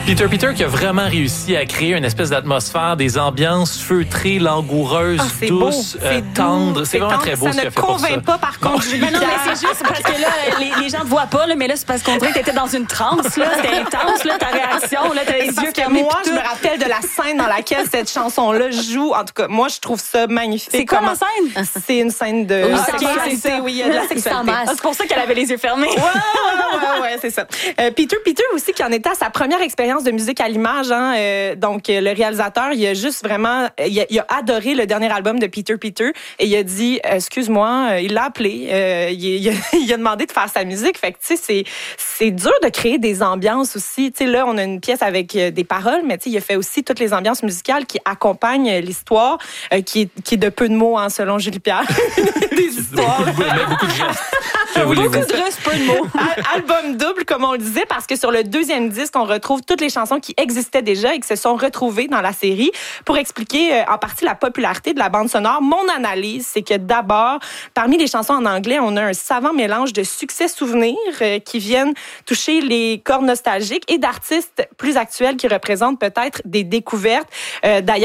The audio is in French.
Peter qui a vraiment réussi à créer une espèce d'atmosphère, des ambiances feutrées, langoureuses, douces, tendres. C'est vraiment très beau ce qu'il a fait pour ça. Ça ne convainc pas, par contre, Julie. Mais non, mais c'est juste parce que là, les gens ne te voient pas, là, mais là, c'est parce qu'on dirait que t'étais dans une transe, là. C'était intense, là, ta réaction, là, t'as les yeux fermés. Moi, je me rappelle de la scène dans laquelle cette chanson-là joue. En tout cas, moi, je trouve ça magnifique. C'est quoi la scène? C'est une scène de sexualité. Oui, il y a de la sexualité. C'est pour ça qu'elle avait les yeux fermés. Ouais, c'est ça. Peter aussi, qui en était à sa première expérience de musique à l'image. Donc, le réalisateur, il a juste vraiment... Il a adoré le dernier album de Peter et il a dit, excuse-moi, il l'a appelé. Il a demandé de faire sa musique. Fait que, tu sais, c'est dur de créer des ambiances aussi. Tu sais, là, on a une pièce avec des paroles, mais tu sais, il a fait aussi toutes les ambiances musicales qui accompagnent l'histoire, qui est de peu de mots, selon Julie Pierre. Des histoires. Beaucoup de gestes. Beaucoup de gestes, peu de mots. Album double, comme on le disait, parce que sur le deuxième disque, on retrouve toutes les chansons qui existaient déjà et qui se sont retrouvées dans la série. Pour expliquer en partie la popularité de la bande sonore, mon analyse, c'est que d'abord, parmi les chansons en anglais, on a un savant mélange de succès-souvenirs qui viennent toucher les cordes nostalgiques et d'artistes plus actuels qui représentent peut-être des découvertes. D'ailleurs,